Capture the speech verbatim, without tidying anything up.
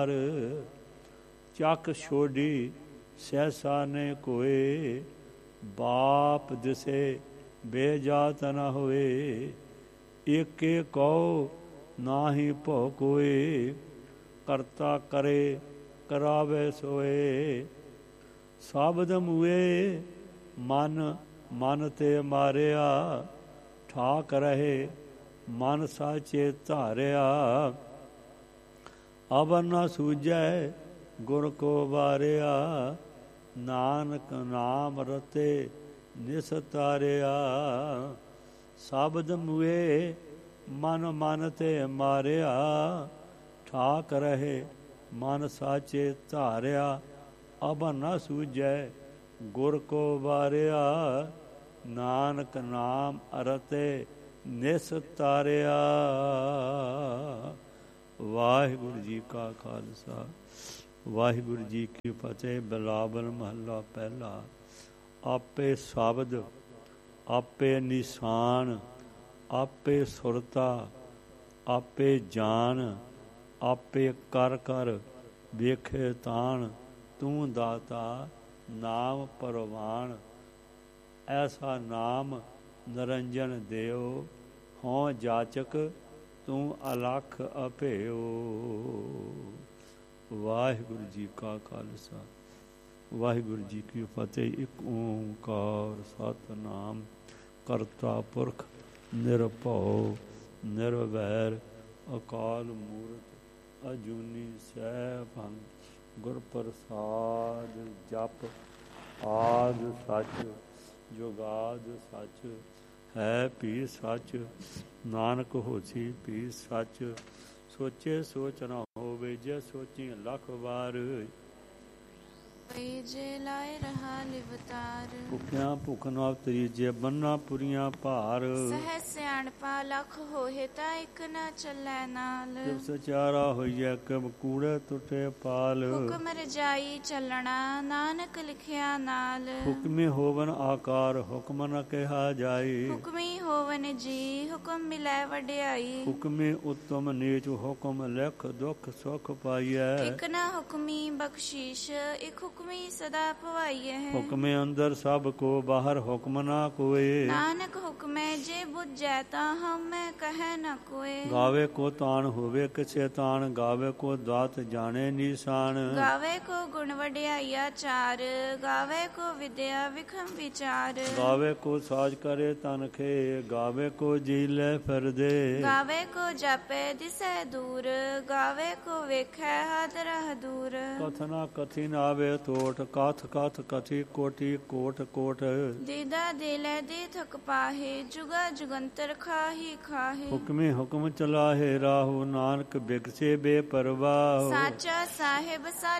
ਚੱਕ ਛੋਡੀ ਸਹਿਸਾ ਨੇ ਕੋਏ, ਬਾਪ ਦਿਸੇ ਬੇਜਾਤ ਨ ਹੋਏ। ਏਕੇ ਕਉ ਨਾਹੀ ਭਉ ਕੋਏ, ਕਰਤਾ ਕਰੇ ਕਰਾਵੇ ਸੋਏ। ਸ਼ਬਦ ਮੂਏ ਮਨ ਮਨ ਤੇ ਮਾਰਿਆ, ਠਾਕ ਰਹੇ ਮਨ ਸਾਚੇ ਧਾਰਿਆ। ਅਵਰ ਨ ਸੂਝੈ ਗੁਰ ਕੋ ਵਾਰਿਆ, ਨਾਨਕ ਨਾਮ ਰਤੇ ਨਿਸਤਾਰਿਆ। ਸ਼ਬਦ ਮੂਏ ਮਨ ਮਨ ਤੇ ਮਾਰਿਆ, ਠਾਕ ਰਹੇ ਮਨ ਸਾਚੇ ਧਾਰਿਆ। ਅਵਰ ਨ ਸੂਝੈ ਗੁਰ ਕੋ ਵਾਰਿਆ, ਨਾਨਕ ਨਾਮ ਰਤੇ ਨਿਸਤਾਰਿਆ। ਵਾਹਿਗੁਰੂ ਜੀ ਕਾ ਖਾਲਸਾ, ਵਾਹਿਗੁਰੂ ਜੀ ਕੀ ਫਤਿਹ। ਬਿਲਾਵਲ ਮਹੱਲਾ ਪਹਿਲਾ। ਆਪੇ ਸ਼ਬਦ ਆਪੇ ਨਿਸ਼ਾਨ, ਆਪੇ ਸੁਰਤਾ ਆਪੇ ਜਾਨ। ਆਪੇ ਕਰ ਕਰ ਵੇਖੇ ਤਾਣ, ਤੂੰ ਦਾਤਾ ਨਾਮ ਪਰਵਾਨ। ਐਸਾ ਨਾਮ ਨਿਰੰਜਨ ਦਿਓ, ਹੋਂ ਜਾਚਕ ਤੂੰ ਅਲਖ ਅਭੇਓ। ਵਾਹਿਗੁਰੂ ਜੀ ਕਾ ਖਾਲਸਾ, ਵਾਹਿਗੁਰੂ ਜੀ ਕੀ ਫਤਿਹ। ਇੱਕ ਓਂਕਾਰ ਸਤਿਨਾਮ ਕਰਤਾ ਪੁਰਖ ਨਿਰਭਉ ਨਿਰਵੈਰ, ਅਕਾਲ ਮੂਰਤ ਅਜੂਨੀ ਸੈਭੰ। ਗੁਰ ਪ੍ਰਸਾਦ ਜਪ ਆਦ ਸੱਚ, ਜੁਗਾਦ ਸੱਚ, ਹੈ ਭੀ ਸੱਚ। ਨਾਨਕ ਹੋਸੀ ਭੀ ਸੱਚ, ਸੋਚੇ ਸੋਚ ਨਾ ਹੋਵੇ, ਜੇ ਸੋਚੀ ਲੱਖ ਵਾਰ। ਜੇ ਲਾਏ ਰਹਾ ਲਿਵਤਾਰ, ਭੁੱਖਿਆਂ ਭੁੱਖ ਨਾ ਉਤਰੀ, ਜੇ ਬੰਨਾ ਪੁਰੀਆਂ ਭਾਰ। ਸਹਿ ਸਿਆਣਪਾ ਲੱਖ ਹੋਏ, ਤਾਂ ਇੱਕ ਨਾ ਚੱਲੈ ਨਾਲ। ਜਬ ਸਚਾਰਾ ਹੋਈਐ, ਕਬ ਕੂੜੇ ਟੁੱਟੇ ਪਾਲ। ਹੁਕਮ ਰਜਾਈ ਚੱਲਣਾ, ਨਾਨਕ ਲਿਖਿਆ ਨਾਲ। ਹੁਕਮੀ ਹੋਵਨ ਆਕਾਰ, ਹੁਕਮ ਨ ਕਿਹਾ ਜਾਈ। ਹੁਕਮੀ ਹੋਵਨ ਜੀ, ਹੁਕਮ ਮਿਲੈ ਵਡਿਆਈ। ਹੁਕਮੀ ਉਤਮ ਨੀਚ, ਹੁਕਮ ਲਿਖ ਦੁਖ ਸੁਖ ਪਾਈਐ। ਇੱਕ ਨਾ ਹੁਕਮੀ ਬਖਸ਼ੀਸ਼, ਇੱਕ ਹੁਕਮੀ ਸਦਾ ਭਵਾਈਐ। ਹੁਕਮੇ ਅੰਦਰ ਸਭ ਕੋ, ਬਾਹਰ ਹੁਕਮ ਨਾ ਕੋਏ। ਨਾਨਕ ਹੁਕਮੈ ਜੇ ਬੁਝੈ, ਤਾਂ ਹਉਮੈ ਕਹੈ ਨ ਕੋਏ। ਗਾਵੇ ਕੋ ਤਾਣ ਹੋਵੇ ਕਿਸੇ ਤਾਣ, ਗਾਵੇ ਕੋ ਦਾਤ ਜਾਣੇ ਨਿਸ਼ਾਨ। ਗਾਵੇ ਕੋ ਗੁਣ ਵਡਿਆਈਆ ਚਾਰ, ਗਾਵੇ ਕੋ ਵਿਦਿਆ ਵਿਖਮ ਵਿਚਾਰ। ਗਾਵੇ ਕੋ ਸਾਜ ਕਰੇ ਤਨ ਖੇ, ਗਾਵੇ ਕੋ ਜੀ ਲੈ ਫਿਰਦੇ। ਗਾਵੇ ਕੋ ਜਾਪੈ ਦਿਸੈ ਦੂਰ, ਗਾਵੇ ਕੋ ਵੇਖੈ ਹਾਦਰਾ ਦੂਰ। ਕਥਨਾ ਕਥੀ ਨ ਆਵੇ ਤੋਟ, ਕਥ ਕਥ ਕਥੀ ਕੋਟੀ ਕੋਟ ਕੋਟ। ਦੀਦਾ ਦੇ ਲੈ ਦੇ ਥਕ ਪਾਹੇ, ਜੁਗਾ ਜੁਗੰਤਰ ਖਾਹੀ ਖਾਹੇ। ਹੁਕਮੇ ਹੁਕਮ ਚਲਾਹੇ ਰਾਹੂ, ਨਾਨਕ ਬਿਗਸੇ ਬੇਪਰਵਾਹ। ਸਾਚਾ ਸਾਹਿਬ ਸਾ